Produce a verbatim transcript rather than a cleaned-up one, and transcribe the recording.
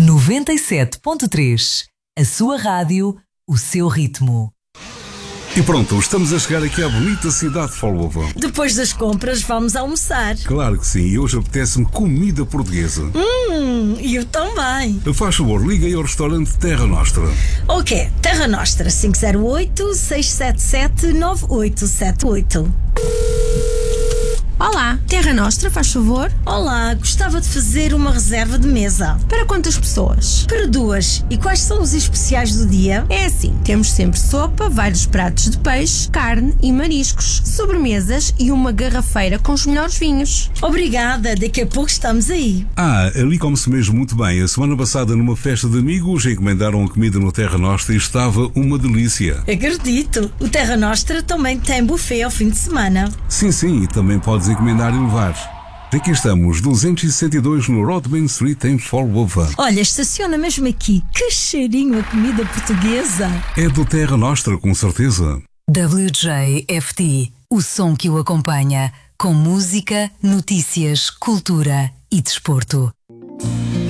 noventa e sete ponto três. A sua rádio, o seu ritmo. E pronto, estamos a chegar aqui à bonita cidade de Follovo. Depois das compras, vamos almoçar. Claro que sim, e hoje apetece-me comida portuguesa. Hum, e eu também. Faz favor, liga aí ao restaurante Terra Nostra. Ok, Terra Nostra, cinco zero oito, seis sete sete, nove oito sete oito. Olá, Terra Nostra, faz favor? Olá, gostava de fazer uma reserva de mesa. Para quantas pessoas? Para duas. E quais são os especiais do dia? É assim, temos sempre sopa, vários pratos de peixe, carne e mariscos, sobremesas e uma garrafeira com os melhores vinhos. Obrigada, daqui a pouco estamos aí. Ah, ali come-se mesmo muito bem. A semana passada, numa festa de amigos, encomendaram a comida no Terra Nostra e estava uma delícia. Acredito. O Terra Nostra também tem buffet ao fim de semana. Sim, sim, e também podes encomendar e levar. Aqui estamos, duzentos e sessenta e dois no Rodman Street em Follovo. Olha, estaciona mesmo aqui. Que cheirinho a comida portuguesa. É do Terra Nostra, com certeza. W J F T, o som que o acompanha, com música, notícias, cultura e desporto.